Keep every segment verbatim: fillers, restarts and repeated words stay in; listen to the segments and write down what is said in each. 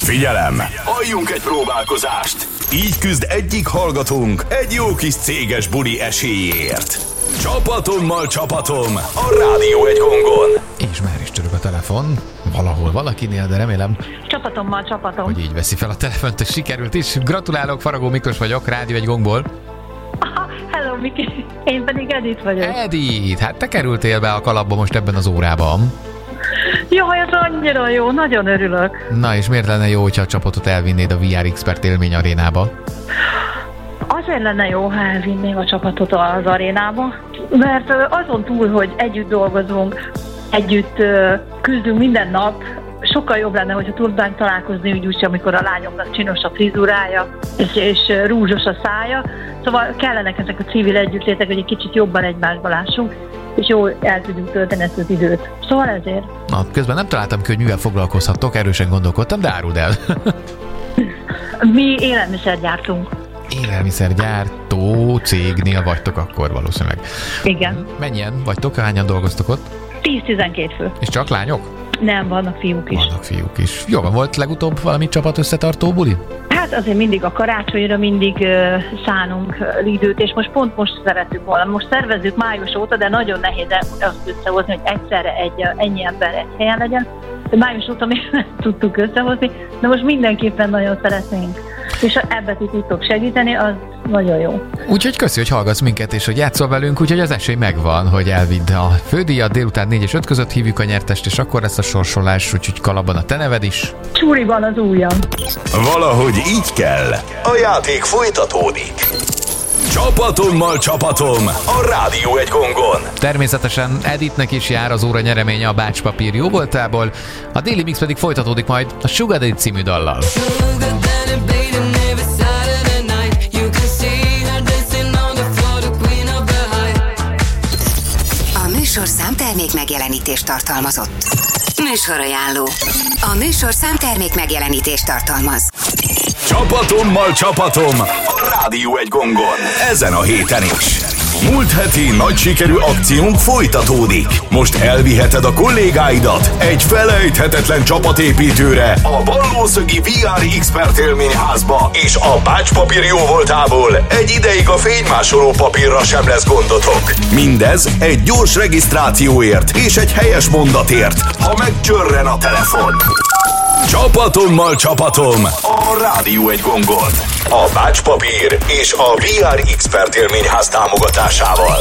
Figyelem! Halljunk egy próbálkozást! Így küzd egyik hallgatónk egy jó kis céges buli esélyért. Csapatommal csapatom a Rádió egy gongon. És már is csörög a telefon. Valahol valakinél, de remélem, Csapatommal csapatom. hogy így veszi fel a telefont, és sikerült is. Gratulálok, Faragó Miklós vagyok, Rádió egy gongból. Aha, hello Miki, én pedig Edith vagyok. Edith, hát te kerültél be a kalapba most ebben az órában. Jaj, ez annyira jó, nagyon örülök. Na és miért lenne jó, hogyha a csapatot elvinnéd a vé er Expert élmény arénába? Azért lenne jó, ha elvinnék a csapatot az arénába, mert azon túl, hogy együtt dolgozunk, együtt küzdünk minden nap, sokkal jobb lenne, hogyha tudnánk találkozni úgy, úgy, amikor a lányoknak csinos a frizurája, és, és rúzsos a szája. Szóval kellenek ezek a civil együttlétek, hogy egy kicsit jobban egymásba lássunk, és jól el tudjuk tölteni ezt az időt. Szóval ezért. Na, közben nem találtam ki, hogy mivel foglalkozhattok, erősen gondolkodtam, de áruld el. Mi élelmiszer gyártunk. Élelmiszergyártó cégnél vagytok akkor valószínűleg. Igen. Mennyien vagytok? Hányan dolgoztok ott? tíz-tizenkét fő. És csak lányok? Nem, vannak fiúk is. Vannak fiúk is. Jó, volt legutóbb valami csapat összetartó buli? Hát azért mindig a karácsonyra mindig uh, szánunk uh, időt, és most pont most szeretünk volna. Most szervezzük május óta, de nagyon nehéz azt összehozni, hogy egyszerre egy, ennyi ember egy helyen legyen. De május óta még nem tudtuk összehozni, de most mindenképpen nagyon szeretnénk. És ha ebbe tudtok segíteni, az nagyon jó. Úgyhogy köszi, hogy hallgatsz minket, és hogy játszol velünk, úgyhogy az esély megvan, hogy elvidd a fődíjat, délután négy és öt között hívjuk a nyertest, és akkor lesz a sorsolás, úgyhogy kalapban a te neved is. Csúriban az ujjam. Valahogy így kell. A játék folytatódik. Csapatommal csapatom a Rádió egy gongon. Természetesen Edithnek is jár az óra nyereménye a bácspapír jó voltából, a Déli Mix pedig folytatódik majd a Sugar Daddy című dallal. A műsorszám termék megjelenítést tartalmazott. Műsorajánló. A műsorszám termék megjelenítést tartalmaz. Csapatommal csapatom a Rádió egy gongon. Ezen a héten is. Múlt heti nagy sikerű akciónk folytatódik. Most elviheted a kollégáidat egy felejthetetlen csapatépítőre, a Ballószögi vé er Expert élményházba, és a bácspapír jóvoltából egy ideig a fénymásoló papírra sem lesz gondotok. Mindez egy gyors regisztrációért és egy helyes mondatért, ha megcsörren a telefon. Csapatommal csapatom a Rádió egy gongon. A bácspapír és a vé er Expert élményház támogatásával.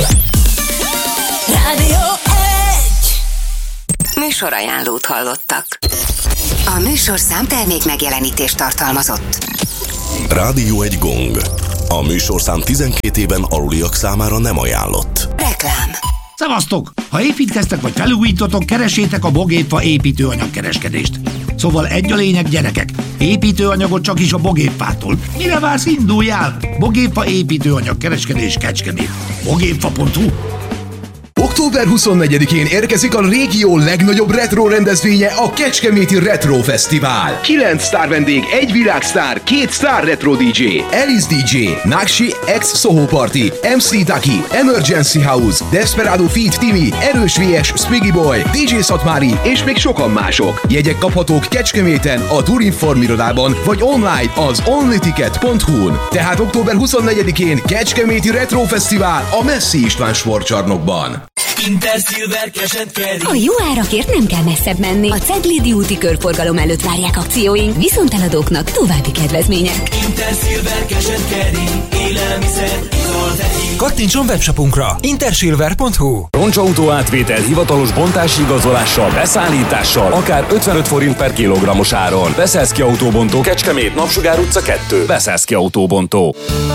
Rádió egy. Műsorajánlót hallottak. A műsorszám termék megjelenítést tartalmazott. Rádió egy gong. A műsorszám tizenkét éven aluliak számára nem ajánlott. Reklám. Szevasztok! Ha építkeztek vagy felújítotok, keresétek a Bogépfa építőanyagkereskedést. Szóval egy a lényeg, gyerekek. Építőanyagot csak is a Bogépfától. Mire vársz, induljál? Bogépfa építőanyagkereskedés Kecskemét. bogépfa pont hu. október huszonnegyedikén érkezik a régió legnagyobb retro rendezvénye, a Kecskeméti Retro Fesztivál. Kilenc sztár vendég, egy világsztár, két sztár retro dé dzsé. Alice dé dzsé, Nakshi X Soho Party, em cé Taki, Emergency House, Desperado Feat Timi, Erős vé es Spiggy Boy, dé dzsé Szatmári és még sokan mások. Jegyek kaphatók Kecskeméten, a Turinform irodában, vagy online az onlyticket pont hu-n. Tehát október huszonnegyedikén Kecskeméti Retro Fesztivál a Messzi István sportcsarnokban. Intersilver Cash and Carry. A jó árakért nem kell messzebb menni. A Ceglédi úti körforgalom előtt várják akcióink, viszont eladóknak további kedvezmények. Intersilver Cash and Carry. Élelmiszer, italt egyéb. Kattintson webshopunkra intersilver pont hu. Roncsautó átvétel hivatalos bontási igazolással, beszállítással, akár ötvenöt forint per kilogrammos áron. Beszeszki Autóbontó, Kecskemét, Napsugár utca kettő. Beszeszki Autóbontó.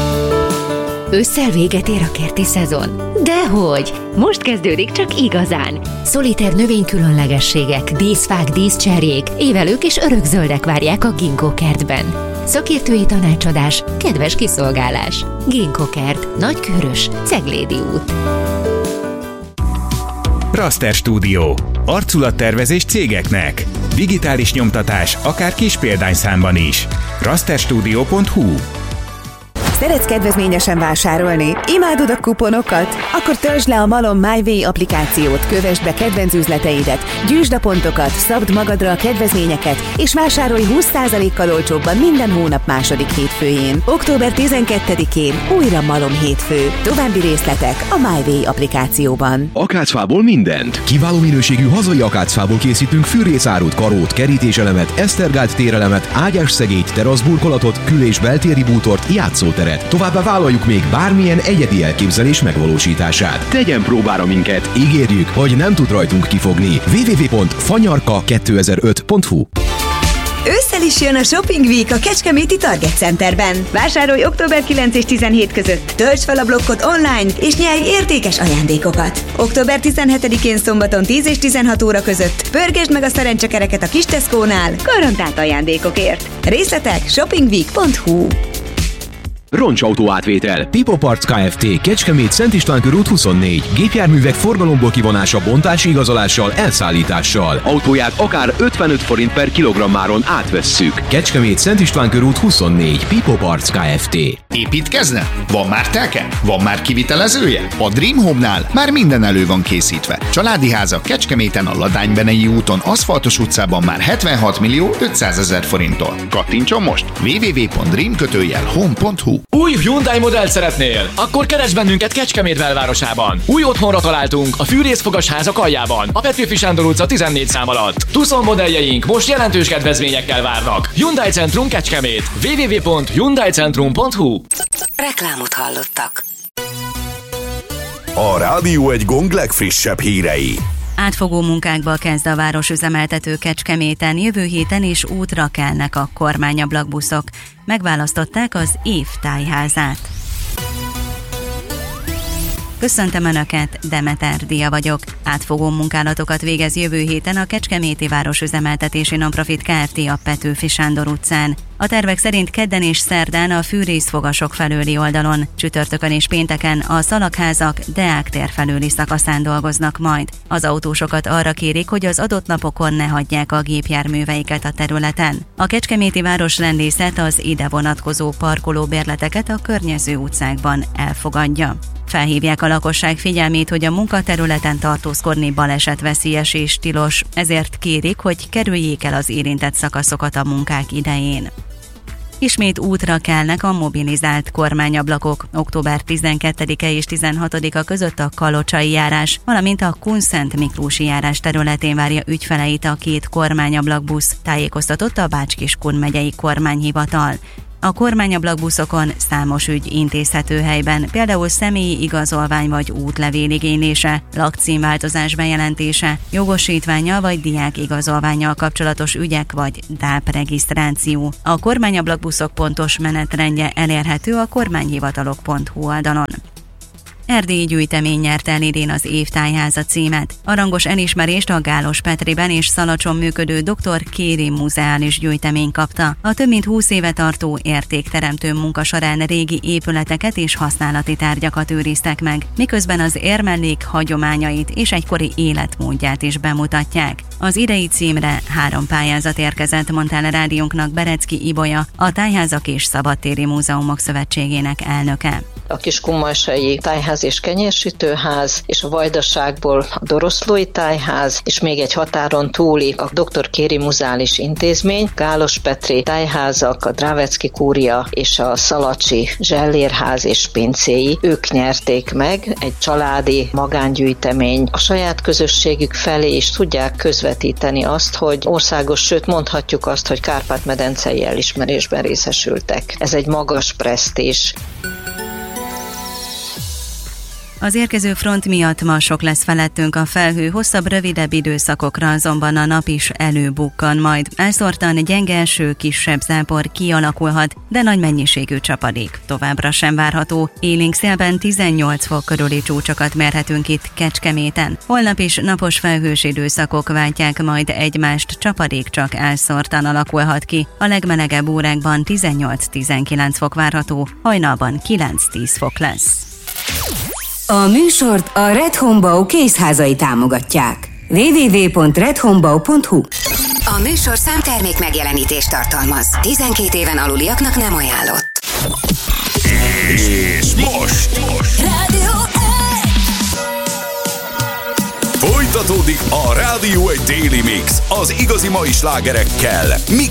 Ősszel véget ér a kerti szezon. Dehogy! Most kezdődik csak igazán. Szoliter növénykülönlegességek, díszfák, díszcserjék, évelők és örökzöldek várják a Ginkgo kertben. Szakértői tanácsadás, kedves kiszolgálás. Ginkgo kert, Nagykőrös, Ceglédi út. Raster Stúdió. Arculattervezés cégeknek. Digitális nyomtatás, akár kis példányszámban is. raster stúdió pont hu. Szeretsz kedvezményesen vásárolni? Imádod a kuponokat? Akkor töltsd le a Malom MyWay applikációt, kövesd be kedvenc üzleteidet, gyűjtsd a pontokat, szabd magadra a kedvezményeket, és vásárolj húsz százalékkal olcsóbban minden hónap második hétfőjén. október tizenkettedikén újra Malom hétfő. További részletek a MyWay applikációban. Akácfából mindent. Kiváló minőségű hazai akácfából készítünk fűrészárút, karót, kerítéselemet, esztergált térelemet, ágyásszegélyt, teraszburkolatot, kül- és beltéri bútort, játszóteret. Továbbá vállaljuk még bármilyen egyedi elképzelés megvalósítását. Tegyen próbára minket, ígérjük, hogy nem tud rajtunk kifogni. double-u double-u double-u pont fanyarka kétezer-öt pont hu Ősszel is jön a Shopping Week a Kecskeméti Target Centerben. Vásárolj október kilenc és tizenhét között, töltsd fel a blokkot online, és nyerj értékes ajándékokat. október tizenhetedikén szombaton tíz és tizenhat óra között pörgesd meg a szerencsekereket a kis Tesco-nál garantált ajándékokért. Részletek shoppingweek pont hu. Roncsautó átvétel. Pipo Parts Kft. Kecskemét, Szent István körút huszonnégy. Gépjárművek forgalomból kivonása, bontási igazolással, elszállítással. Autóját akár ötvenöt forint per kilogrammáron átvesszük. Kecskemét, Szent István körút huszonnégy. Pipo Parts Kft. Építkezne? Van már telke? Van már kivitelezője? A Dream Home-nál már minden elő van készítve. Családi házak Kecskeméten a Ladánybenei úton, Aszfaltos utcában már hetvenhat millió ötszázezer forinttól. Kattintson most! double-u double-u double-u pont dream kötőjel home pont hu. Új Hyundai modellt szeretnél? Akkor keresd bennünket Kecskemét belvárosában. Új otthonra találtunk a fűrészfogas házak aljában, a Petőfi Sándor utca tizennégy szám alatt. Tucson modelljeink most jelentős kedvezményekkel várnak. Hyundai Centrum Kecskemét. double-u double-u double-u pont hyundai centrum pont hu. Reklámot hallottak. A Rádió egy Gong legfrissebb hírei. Átfogó munkákba kezd a városüzemeltető Kecskeméten, jövő héten is útra kelnek a kormányablakbuszok. Megválasztották az év tájházát. Köszöntöm Önöket, Demeter Dia vagyok. Átfogó munkálatokat végez jövő héten a Kecskeméti Városüzemeltetési Nonprofit Kft. A Petőfi Sándor utcán. A tervek szerint kedden és szerdán a fűrészfogasok felőli oldalon, csütörtökön és pénteken a Szalagházak Deák tér felőli szakaszán dolgoznak majd. Az autósokat arra kérik, hogy az adott napokon ne hagyják a gépjárműveiket a területen. A Kecskeméti Városrendészet az ide vonatkozó parkolóbérleteket a környező utcákban elfogadja. Felhívják a lakosság figyelmét, hogy a munkaterületen tartózkodni balesetveszélyes és tilos, ezért kérik, hogy kerüljék el az érintett szakaszokat a munkák idején. Ismét útra kelnek a mobilizált kormányablakok. október tizenkettedike és tizenhatodika között a Kalocsai járás, valamint a Kunszent Miklósi járás területén várja ügyfeleit a két kormányablakbusz, tájékoztatott a Bács-Kiskun megyei kormányhivatal. A kormányablakbuszokon számos ügy intézhető helyben, például személyi igazolvány vagy útlevél igénylése, lakcímváltozás bejelentése, jogosítványa vagy diák igazolvánnyal kapcsolatos ügyek vagy dáp regisztráció. A kormányablakbuszok pontos menetrendje elérhető a kormányhivatalok pont hu oldalon. Erdélyi gyűjtemény nyerte el idén az év tájháza címet. A rangos elismerést a Gálos Petriben és Szalacson működő doktor Kéri Muzeális Gyűjtemény kapta. A több mint húsz éve tartó értékteremtő munka során régi épületeket és használati tárgyakat őriztek meg, miközben az érmellék hagyományait és egykori életmódját is bemutatják. Az idei címre három pályázat érkezett, mondta el a rádiónknak Berecki Ibolya, a Tájházak és Szabadtéri Múzeumok Szövetségének elnöke. A Kiskunmalsai Tájház és Kenyérsütőház, és a Vajdaságból a Doroszlói Tájház, és még egy határon túli a doktor Kéri Muzeális Intézmény, Gálos Petri Tájházak, a Drávecki Kúria és a Szalacsi Zsellérház és pincéi. Ők nyerték meg, egy családi magángyűjtemény. A saját közösségük felé is tudják közvetíteni azt, hogy országos, sőt mondhatjuk azt, hogy Kárpát-medencei elismerésben részesültek. Ez egy magas presztízs. Az érkező front miatt ma sok lesz felettünk a felhő, hosszabb, rövidebb időszakokra azonban a nap is előbukkan majd. Elszórtan gyenge eső, kisebb zápor kialakulhat, de nagy mennyiségű csapadék továbbra sem várható. Élénk szélben tizennyolc fok körüli csúcsokat mérhetünk itt Kecskeméten. Holnap is napos felhős időszakok váltják majd egymást, csapadék csak elszórtan alakulhat ki. A legmelegebb órákban tizennyolc-tizenkilenc fok várható, hajnalban kilenc-tíz fok lesz. A műsort a Red Homebau kézházai támogatják. double-u double-u double-u pont red homebau pont hu. A műsor számtermék megjelenítést tartalmaz. tizenkét éven aluliaknak nem ajánlott. És most, most. Rádió egy. Folytatódik a Rádió egy Daily Mix az igazi mai slágerekkel, mixer